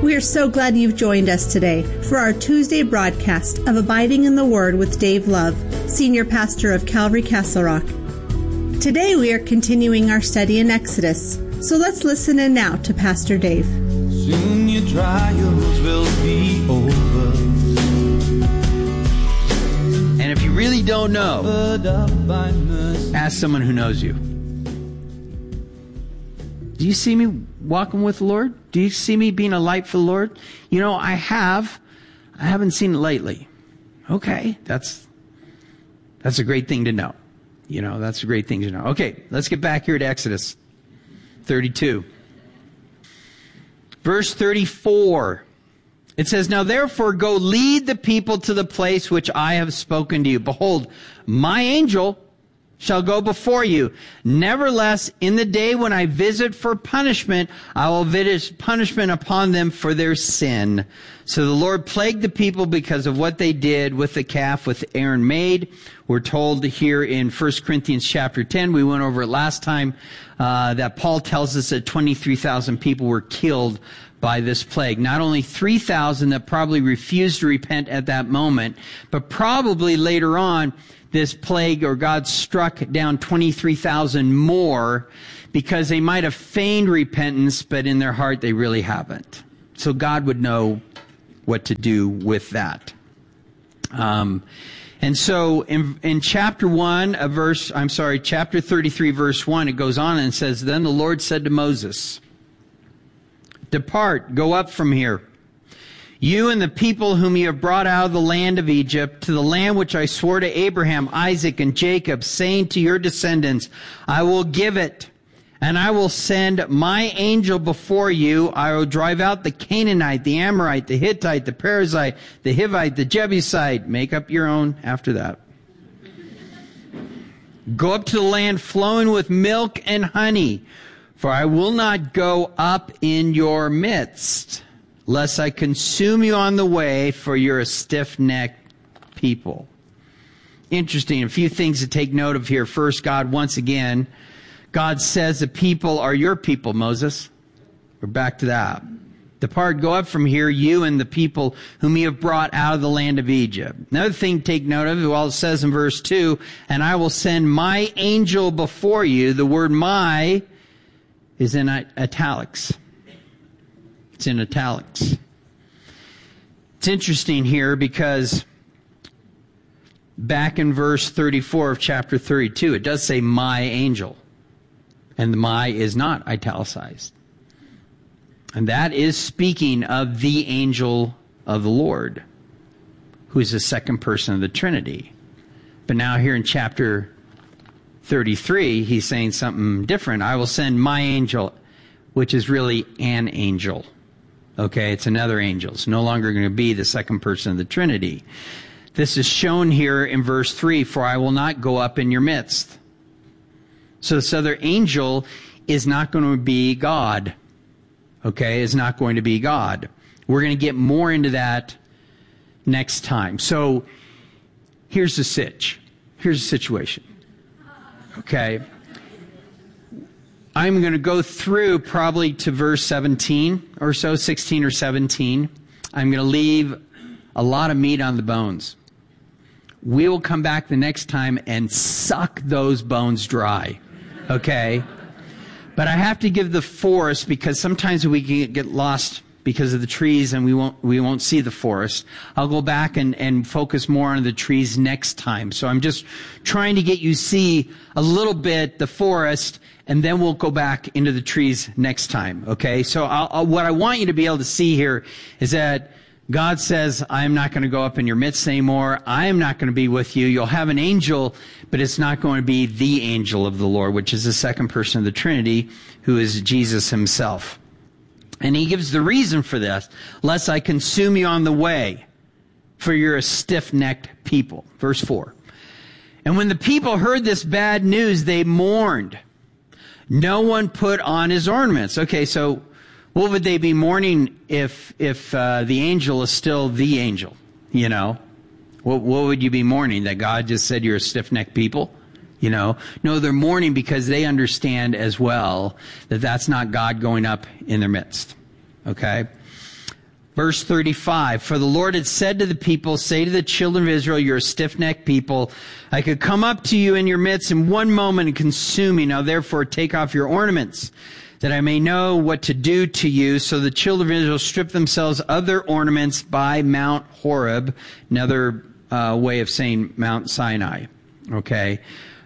We are so glad you've joined us today for our Tuesday broadcast of Abiding in the Word with Dave Love, Senior Pastor of Calvary Castle Rock. Today we are continuing our study in Exodus, so let's listen in now to Pastor Dave. Soon your trials will be over. And if you really don't know, ask someone who knows you. Do you see me walking with the Lord? Do you see me being a light for the Lord? You know, I haven't seen it lately. Okay, that's a great thing to know. You know, that's a great thing to know. Okay, let's get back here to Exodus 32. Verse 34. It says, "Now therefore go lead the people to the place which I have spoken to you. Behold, my angel shall go before you. Nevertheless, in the day when I visit for punishment, I will visit punishment upon them for their sin." So the Lord plagued the people because of what they did with the calf with Aaron made. We're told here in 1 Corinthians chapter 10, we went over it last time, that Paul tells us that 23,000 people were killed by this plague. Not only 3,000 that probably refused to repent at that moment, but probably later on, this plague or God struck down 23,000 more because they might have feigned repentance, but in their heart they really haven't. So God would know what to do with that. And so in chapter 33 verse 1, it goes on and says, "Then the Lord said to Moses, Depart, go up from here, you and the people whom you have brought out of the land of Egypt, to the land which I swore to Abraham, Isaac, and Jacob, saying to your descendants, I will give it, and I will send my angel before you. I will drive out the Canaanite, the Amorite, the Hittite, the Perizzite, the Hivite, the Jebusite." Make up your own after that. "Go up to the land flowing with milk and honey, for I will not go up in your midst, lest I consume you on the way, for you're a stiff-necked people." Interesting, a few things to take note of here. First, God says the people are your people, Moses. We're back to that. "Depart, go up from here, you and the people whom you have brought out of the land of Egypt." Another thing to take note of, well, it says in verse 2, "And I will send my angel before you." The word "my" is in italics. It's in italics. It's interesting here because back in verse 34 of chapter 32, it does say "my angel." And the "my" is not italicized. And that is speaking of the angel of the Lord, who is the second person of the Trinity. But now here in chapter 33, he's saying something different. "I will send my angel," which is really an angel. Okay, it's another angel. It's no longer going to be the second person of the Trinity. This is shown here in verse 3, "For I will not go up in your midst." So this other angel is not going to be God. Okay, is not going to be God. We're going to get more into that next time. So here's the sitch. Here's the situation. Okay. I'm going to go through probably to verse 17 or so, 16 or 17. I'm going to leave a lot of meat on the bones. We will come back the next time and suck those bones dry. Okay? But I have to give the forest because sometimes we can get lost because of the trees and we won't see the forest. I'll go back and focus more on the trees next time. So I'm just trying to get you see a little bit the forest, and then we'll go back into the trees next time. Okay? So what I want you to be able to see here is that God says, I'm not going to go up in your midst anymore. I am not going to be with you. You'll have an angel, but it's not going to be the angel of the Lord, which is the second person of the Trinity, who is Jesus himself. And he gives the reason for this, lest I consume you on the way, for you're a stiff-necked people. Verse 4. "And when the people heard this bad news, they mourned. No one put on his ornaments." Okay, so what would they be mourning if the angel is still the angel? You know, what would you be mourning? That God just said you're a stiff-necked people? You know, no, they're mourning because they understand as well that that's not God going up in their midst. Okay? Verse 35, for the Lord had said to the people, say to the children of Israel, you're a stiff-necked people. I could come up to you in your midst in one moment and consume you. Now therefore take off your ornaments, that I may know what to do to you. So the children of Israel stripped themselves of their ornaments by Mount Horeb. Another way of saying Mount Sinai. Okay.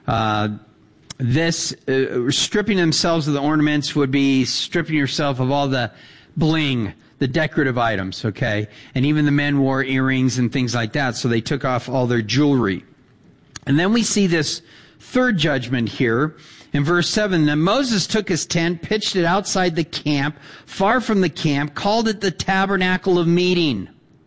Stripping themselves of the ornaments would be stripping yourself of all the bling, the decorative items, okay? And even the men wore earrings and things like that, so they took off all their jewelry. And then we see this third judgment here in verse 7. Then Moses took his tent, pitched it outside the camp, far from the camp, called it the tabernacle of meeting.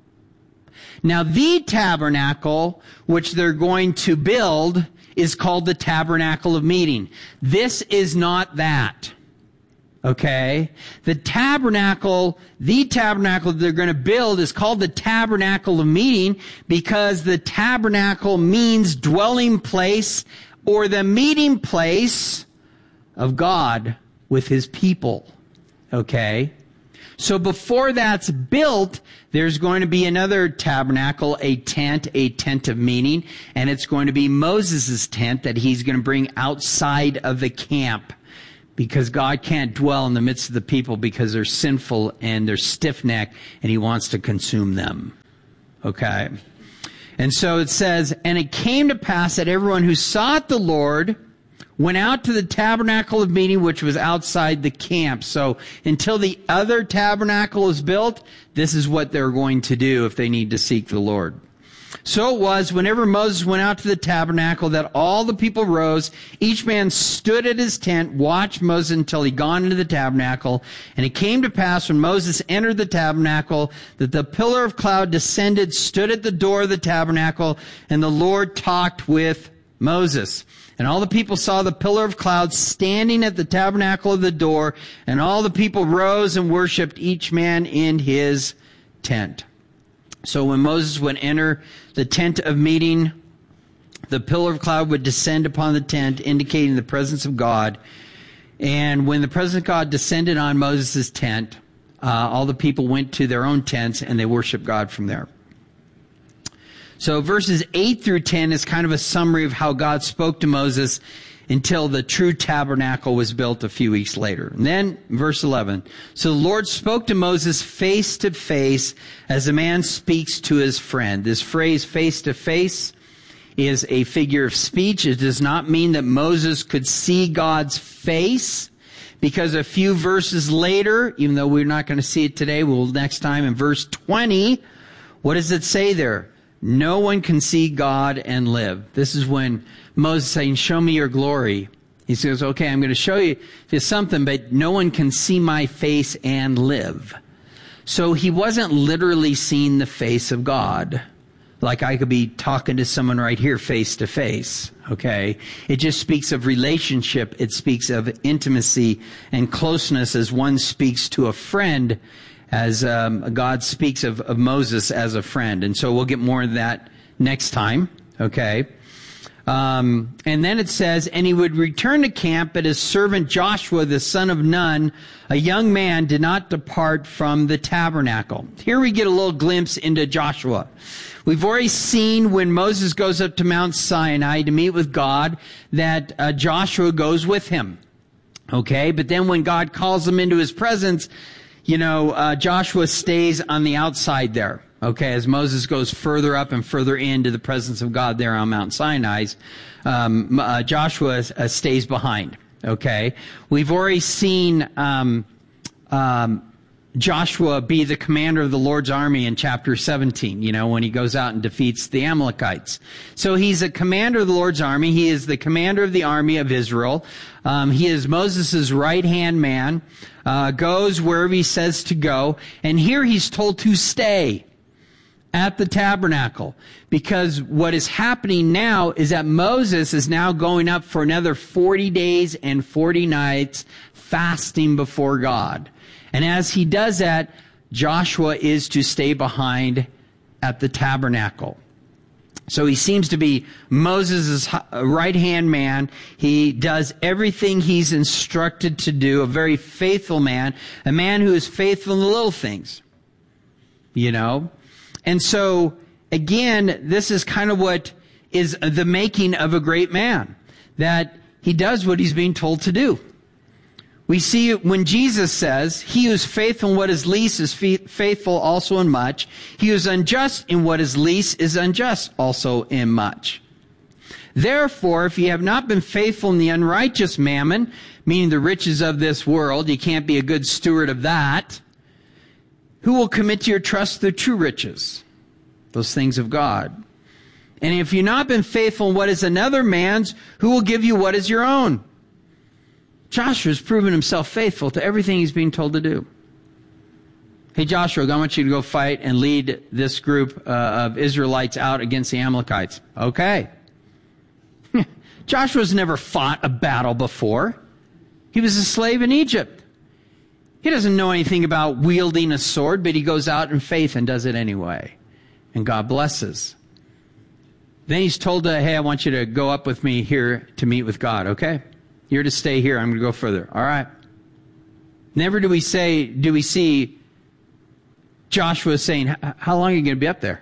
Now the tabernacle which they're going to build is called the tabernacle of meeting. This is not that. Okay? The tabernacle they're going to build is called the tabernacle of meeting because the tabernacle means dwelling place or the meeting place of God with his people. Okay? So before that's built, there's going to be another tabernacle, a tent of meeting, and it's going to be Moses' tent that he's going to bring outside of the camp. Because God can't dwell in the midst of the people because they're sinful and they're stiff-necked and he wants to consume them. Okay? And so it says, and it came to pass that everyone who sought the Lord went out to the tabernacle of meeting, which was outside the camp. So until the other tabernacle is built, this is what they're going to do if they need to seek the Lord. So it was, whenever Moses went out to the tabernacle, that all the people rose. Each man stood at his tent, watched Moses until he gone into the tabernacle. And it came to pass when Moses entered the tabernacle that the pillar of cloud descended, stood at the door of the tabernacle, and the Lord talked with Moses. And all the people saw the pillar of cloud standing at the tabernacle of the door, and all the people rose and worshipped, each man in his tent. So when Moses would enter the tent of meeting, the pillar of cloud would descend upon the tent, indicating the presence of God. And when the presence of God descended on Moses' tent, all the people went to their own tents and they worshiped God from there. So verses 8 through 10 is kind of a summary of how God spoke to Moses until the true tabernacle was built a few weeks later. And then, verse 11. So the Lord spoke to Moses face to face as a man speaks to his friend. This phrase, face to face, is a figure of speech. It does not mean that Moses could see God's face, because a few verses later, even though we're not going to see it today, we'll next time in verse 20, what does it say there? No one can see God and live. This is when Moses is saying, show me your glory. He says, okay, I'm going to show you something, but no one can see my face and live. So he wasn't literally seeing the face of God. Like I could be talking to someone right here face to face. Okay? It just speaks of relationship. It speaks of intimacy and closeness as one speaks to a friend, as God speaks of Moses as a friend. And so we'll get more of that next time. Okay? And then it says, and he would return to camp, but his servant Joshua, the son of Nun, a young man, did not depart from the tabernacle. Here we get a little glimpse into Joshua. We've already seen when Moses goes up to Mount Sinai to meet with God that Joshua goes with him. Okay, but then when God calls him into his presence, Joshua stays on the outside there. Okay, as Moses goes further up and further into the presence of God there on Mount Sinai, Joshua stays behind. Okay, we've already seen Joshua be the commander of the Lord's army in chapter 17, when he goes out and defeats the Amalekites. So he's a commander of the Lord's army. He is the commander of the army of Israel. He is Moses' right-hand man, goes wherever he says to go. And here he's told to stay at the tabernacle, because what is happening now is that Moses is now going up for another 40 days and 40 nights fasting before God. And as he does that, Joshua is to stay behind at the tabernacle. So he seems to be Moses' right-hand man. He does everything he's instructed to do, a very faithful man, a man who is faithful in the little things. you know. And so, again, this is kind of what is the making of a great man, that he does what he's being told to do. We see when Jesus says, he who is faithful in what is least is faithful also in much. He who is unjust in what is least is unjust also in much. Therefore, if you have not been faithful in the unrighteous mammon, meaning the riches of this world, you can't be a good steward of that, who will commit to your trust the true riches, those things of God? And if you've not been faithful in what is another man's, who will give you what is your own? Joshua's proven himself faithful to everything he's being told to do. Hey, Joshua, I want you to go fight and lead this group of Israelites out against the Amalekites. Okay. Joshua's never fought a battle before. He was a slave in Egypt. He doesn't know anything about wielding a sword, but he goes out in faith and does it anyway. And God blesses. Then he's told, hey, I want you to go up with me here to meet with God, okay? You're to stay here. I'm going to go further. All right. Never do we see Joshua saying, how long are you going to be up there?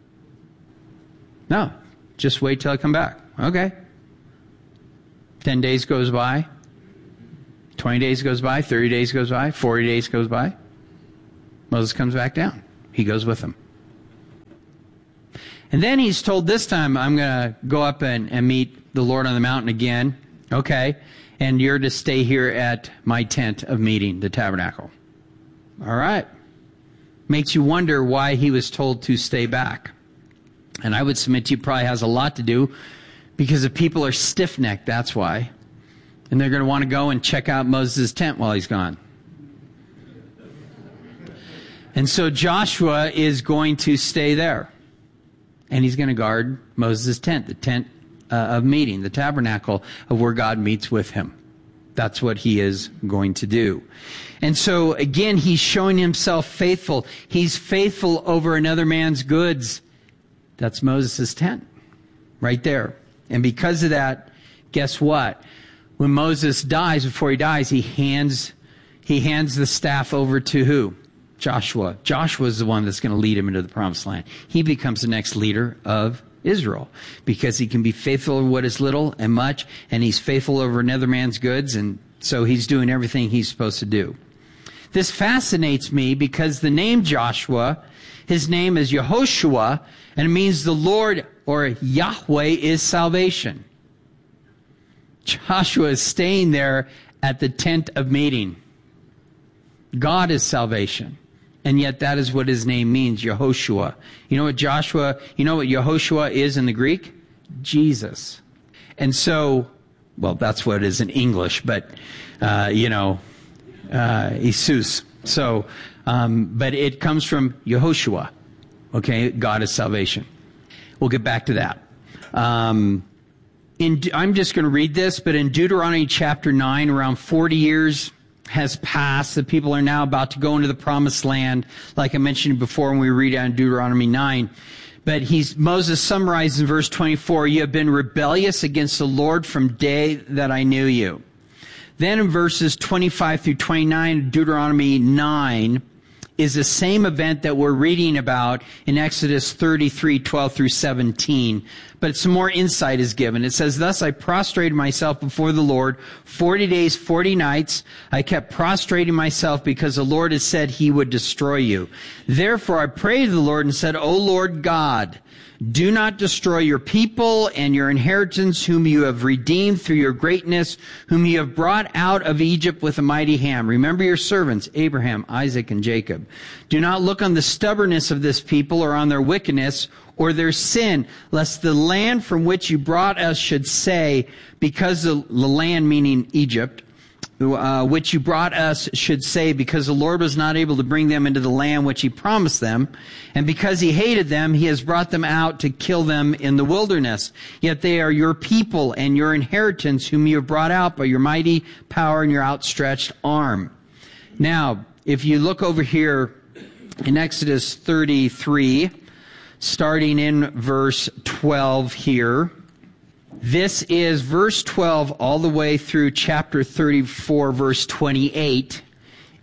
No. Just wait till I come back. Okay. 10 days goes by. 20 days goes by. 30 days goes by. 40 days goes by. Moses comes back down. He goes with him. And then he's told this time, I'm going to go up and meet the Lord on the mountain again. Okay. And you're to stay here at my tent of meeting, the tabernacle. All right. Makes you wonder why he was told to stay back. And I would submit to you probably has a lot to do because the people are stiff-necked, that's why. And they're going to want to go and check out Moses' tent while he's gone. And so Joshua is going to stay there. And he's going to guard Moses' tent, the tent of meeting, the tabernacle of where God meets with him. That's what he is going to do. And so, again, he's showing himself faithful. He's faithful over another man's goods. That's Moses' tent right there. And because of that, guess what? When Moses dies, before he dies, he hands the staff over to who? Joshua. Joshua is the one that's going to lead him into the promised land. He becomes the next leader of Israel because he can be faithful over what is little and much, and he's faithful over another man's goods, and so he's doing everything he's supposed to do. This fascinates me because the name Joshua, his name is Yehoshua, and it means the Lord or Yahweh is salvation. Joshua is staying there at the tent of meeting. God is salvation. And yet that is what his name means, Yehoshua. You know what Yehoshua is in the Greek? Jesus. And so, well, that's what it is in English, but, Jesus. So, but it comes from Yehoshua. Okay, God is salvation. We'll get back to that. I'm just going to read this, but in Deuteronomy chapter 9, around 40 years has passed. The people are now about to go into the promised land, like I mentioned before when we read out in Deuteronomy 9. But Moses summarizes in verse 24, you have been rebellious against the Lord from day that I knew you. Then in verses 25 through 29, Deuteronomy 9, is the same event that we're reading about in Exodus 33, 12 through 17. But some more insight is given. It says, thus I prostrated myself before the Lord 40 days, 40 nights. I kept prostrating myself because the Lord has said he would destroy you. Therefore I prayed to the Lord and said, O Lord God, do not destroy your people and your inheritance whom you have redeemed through your greatness, whom you have brought out of Egypt with a mighty hand. Remember your servants, Abraham, Isaac, and Jacob. Do not look on the stubbornness of this people or on their wickedness or their sin, lest the land from which you brought us should say, because the land meaning Egypt, which you brought us should say, because the Lord was not able to bring them into the land which he promised them, and because he hated them, he has brought them out to kill them in the wilderness. Yet they are your people and your inheritance, whom you have brought out by your mighty power and your outstretched arm. Now, if you look over here in Exodus 33, starting in verse 12 here, this is verse 12 all the way through chapter 34, verse 28,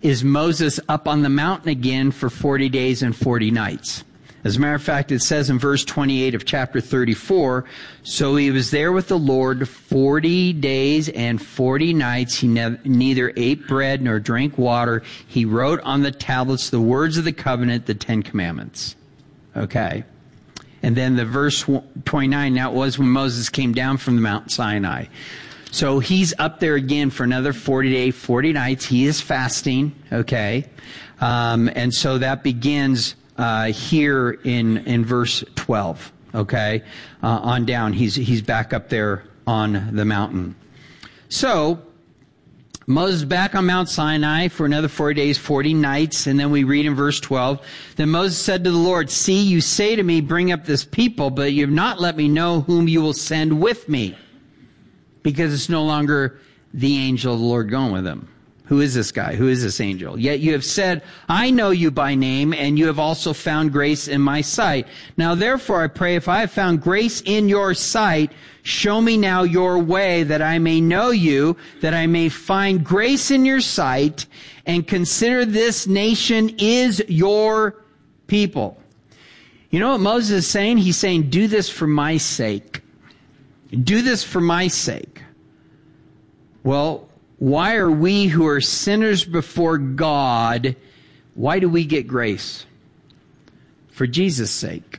is Moses up on the mountain again for 40 days and 40 nights. As a matter of fact, it says in verse 28 of chapter 34, so he was there with the Lord 40 days and 40 nights. He neither ate bread nor drank water. He wrote on the tablets the words of the covenant, the 10 Commandments. Okay. And then the verse 29, now it was when Moses came down from the Mount Sinai. So he's up there again for another 40 days, 40 nights. He is fasting. Okay. And so that begins here in verse 12, okay, on down. He's back up there on the mountain. So Moses back on Mount Sinai for another 40 days, 40 nights, and then we read in verse 12, then Moses said to the Lord, see, you say to me, bring up this people, but you have not let me know whom you will send with me, because it's no longer the angel of the Lord going with him. Who is this guy? Who is this angel? Yet you have said, I know you by name, and you have also found grace in my sight. Now therefore I pray, if I have found grace in your sight, show me now your way, that I may know you, that I may find grace in your sight, and consider this nation is your people. You know what Moses is saying? He's saying, do this for my sake. Do this for my sake. Well, why are we who are sinners before God, why do we get grace? For Jesus' sake.